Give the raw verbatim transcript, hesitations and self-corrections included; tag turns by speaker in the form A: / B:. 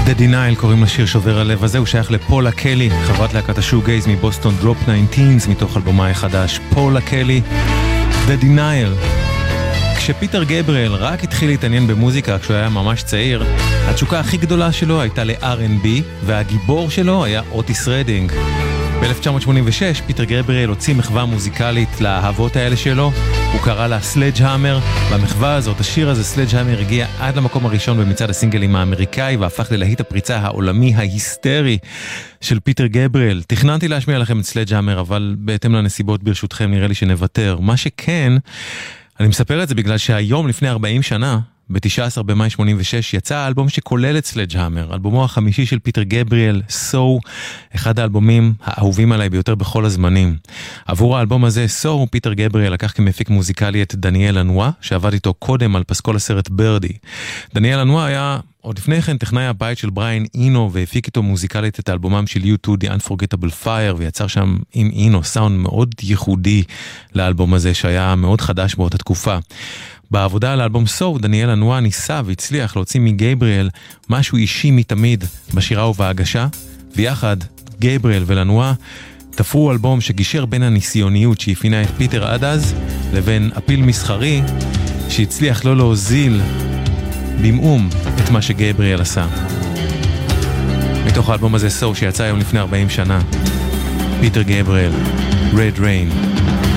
A: The Denial קוראים לשיר שובר הלב הזה, הוא שייך לפולה קלי, חברת להקת השוגייז מבוסטון דרופ תשע עשרה מתוך אלבומה החדש, פולה קלי, The Denial. כשפיטר גבריאל רק התחיל להתעניין במוזיקה כשהוא היה ממש צעיר, התשוקה הכי גדולה שלו הייתה ל-אר אנד בי, והגיבור שלו היה אוטיס רדינג. ב-אלף תשע מאות שמונים ושש פיטר גבריאל הוציא מחווה מוזיקלית לאהבות האלה שלו, הוא קרא לה סלג'האמר. במחווה הזאת, השיר הזה סלג'האמר הגיע עד למקום הראשון במצעד הסינגלים האמריקאי והפך ללהיט הפריצה העולמי ההיסטרי של פיטר גבריאל. תכננתי להשמיע לכם את סלג'האמר, אבל בהתאם לנסיבות ברשותכם נראה לי שנוותר. מה שכן, אני מספר את זה בגלל שהיום לפני ארבעים שנה, ב-תשעה עשר במאי שמונים ושש, יצא האלבום שכולל את סלג'האמר, אלבומו החמישי של פיטר גבריאל, So, אחד האלבומים האהובים עליי ביותר בכל הזמנים. עבור האלבום הזה, So, פיטר גבריאל לקח כמפיק מוזיקלי את דניאל לנואה, שעבד איתו קודם על פסקול הסרט ברדי. דניאל לנואה היה עוד לפני כן טכנאי הבית של בריין אינו, והפיק איתו מוזיקלית את האלבומם של יו טו, The Unforgettable Fire, ויצר שם עם אינו סאונד מאוד ייחודי לאלבום הזה, שהיה מאוד חדש באותה תקופה. בעבודה על האלבום So, דניאל לנואה ניסה והצליח להוציא מגבריאל משהו אישי מתמיד בשירה ובהגשה, ויחד גבריאל ולנואה תפרו אלבום שגישר בין הניסיוניות שהפינה את פיטר עד אז, לבין אפיל מסחרי שהצליח לא להוזיל במאום את מה שגבריאל עשה. מתוך האלבום הזה So, שיצא היום לפני ארבעים שנה, פיטר גבריאל, Red Rain.